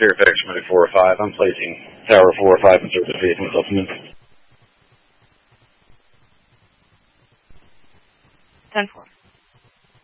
Spirit FedEx 4 or 5. I'm placing Tower 4 or 5 in service facing supplements. 10-4.